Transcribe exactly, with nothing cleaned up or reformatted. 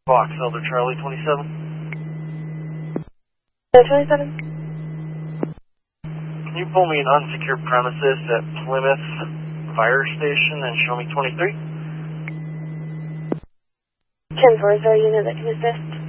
Box Elder Charlie twenty-seven. twenty-seven. Can you pull me an unsecured premises at Plymouth Fire Station and show me twenty-three? ten four, is there a unit that can assist?